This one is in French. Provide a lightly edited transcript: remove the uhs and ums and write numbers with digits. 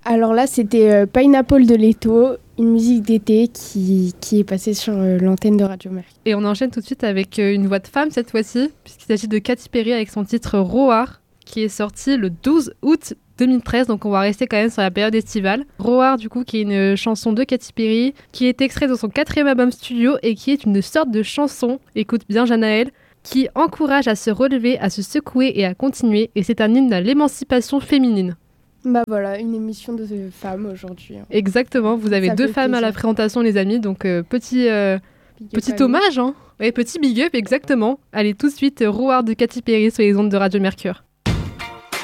Alors là, c'était Pineapple de Leto, une musique d'été qui est passée sur l'antenne de Radio Mercure. Et on enchaîne tout de suite avec une voix de femme cette fois-ci, puisqu'il s'agit de Katy Perry avec son titre Roar, qui est sorti le 12 août 2013, donc on va rester quand même sur la période estivale. Roar, du coup, qui est une chanson de Katy Perry, qui est extraite de son 4e album studio et qui est une sorte de chanson, écoute bien Janaël, qui encourage à se relever, à se secouer et à continuer, et c'est un hymne à l'émancipation féminine. Bah voilà, une émission de femmes aujourd'hui. Exactement, vous avez Ça 2 fait femmes à la plaisir. présentation les amis, donc petit hommage, hein. Ouais, petit big up, exactement. Allez tout de suite, Roar de Katy Perry sur les ondes de Radio Mercure.